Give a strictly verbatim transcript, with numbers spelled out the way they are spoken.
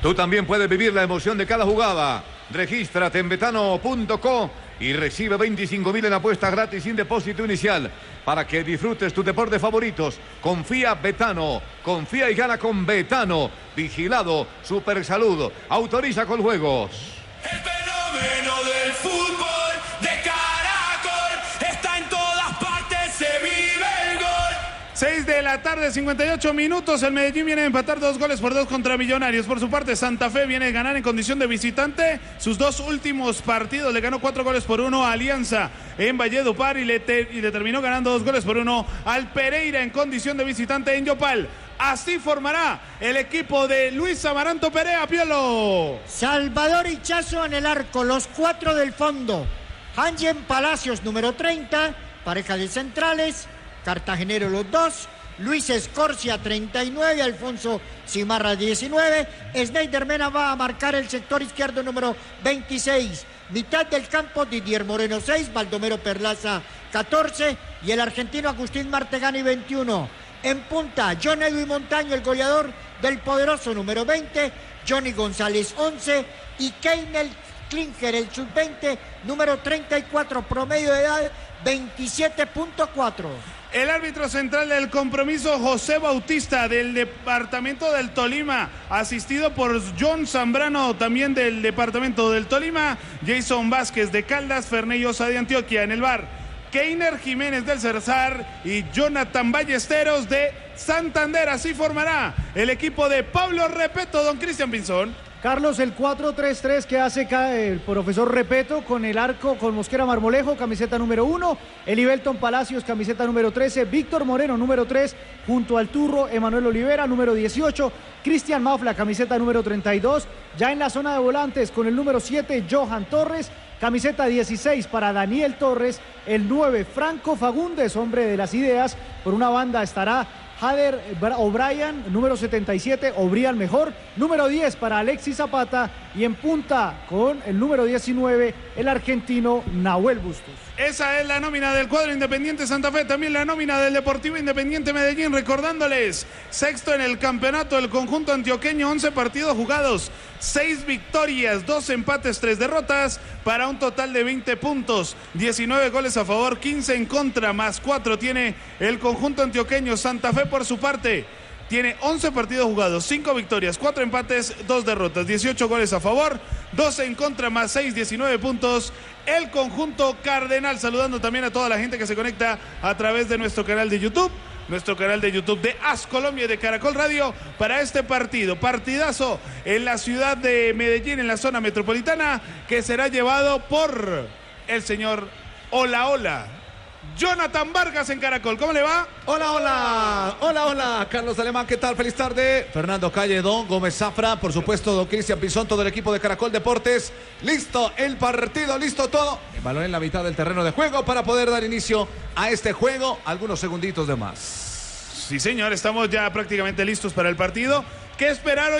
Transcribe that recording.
Tú también puedes vivir la emoción de cada jugada. Regístrate en betano punto co y recibe veinticinco mil en apuestas gratis sin depósito inicial para que disfrutes tus deportes favoritos. Confía Betano, confía y gana con Betano. Vigilado Supersalud, autoriza con juegos. El fenómeno del fútbol de Caracol está en todas partes, se vive el gol. seis de la tarde, cincuenta y ocho minutos. El Medellín viene a empatar dos goles por dos contra Millonarios. Por su parte, Santa Fe viene a ganar en condición de visitante. Sus dos últimos partidos le ganó cuatro goles por uno a Alianza en Valledupar y le, te, y le terminó ganando dos goles por uno al Pereira en condición de visitante en Yopal. Así formará el equipo de Luis Amaranto Perea, Piolo. Salvador Hichazo en el arco, los cuatro del fondo. Hangen Palacios, número treinta, pareja de centrales. Cartagenero los dos, Luis Escorcia treinta y nueve, Alfonso Cimarra diecinueve, Sneider Mena va a marcar el sector izquierdo número veintiséis, mitad del campo Didier Moreno seis, Baldomero Perlaza catorce y el argentino Agustín Martegani veintiuno. En punta, John Edwin Montaño, el goleador del poderoso número veinte, Johnny González once y Keinel Klinger, el sub veinte, número treinta y cuatro, promedio de edad veintisiete punto cuatro. El árbitro central del compromiso, José Bautista, del departamento del Tolima, asistido por John Zambrano, también del departamento del Tolima, Jason Vázquez de Caldas, Ferney Osa de Antioquia en el bar, Keiner Jiménez del Cerzar y Jonathan Ballesteros de Santander. Así formará el equipo de Pablo Repeto, don Cristian Pinzón. Carlos, el cuatro tres tres que hace el profesor Repeto con el arco, con Mosquera Marmolejo, camiseta número uno, Elibelton Palacios, camiseta número trece, Víctor Moreno, número tres, junto al Turro, Emanuel Olivera, número dieciocho, Cristian Mafla, camiseta número treinta y dos, ya en la zona de volantes con el número siete, Johan Torres, camiseta dieciséis para Daniel Torres, el nueve, Franco Fagundes, hombre de las ideas, por una banda estará Jader O'Brien, número setenta y siete, O'Brien mejor, número diez para Alexis Zapata y en punta con el número diecinueve, el argentino Nahuel Bustos. Esa es la nómina del cuadro Independiente Santa Fe, también la nómina del Deportivo Independiente Medellín, recordándoles, sexto en el campeonato del conjunto antioqueño, once partidos jugados, seis victorias, dos empates, tres derrotas, para un total de veinte puntos, diecinueve goles a favor, quince en contra, más cuatro tiene el conjunto antioqueño. Santa Fe por su parte tiene once partidos jugados, cinco victorias, cuatro empates, dos derrotas, dieciocho goles a favor, doce en contra, más seis, diecinueve puntos. El conjunto cardenal, saludando también a toda la gente que se conecta a través de nuestro canal de YouTube, nuestro canal de YouTube de AS Colombia y de Caracol Radio para este partido, partidazo en la ciudad de Medellín, en la zona metropolitana, que será llevado por el señor Hola Hola, Jonathan Vargas en Caracol. ¿Cómo le va? Hola, hola, hola, hola, Carlos Alemán, ¿qué tal? Feliz tarde. Fernando Calle, don Gómez Zafra, por supuesto, don Cristian Pinzón, todo el equipo de Caracol Deportes. Listo el partido, listo todo. El balón en la mitad del terreno de juego para poder dar inicio a este juego. Algunos segunditos de más. Sí, señor, estamos ya prácticamente listos para el partido. ¿Qué esperar hoy?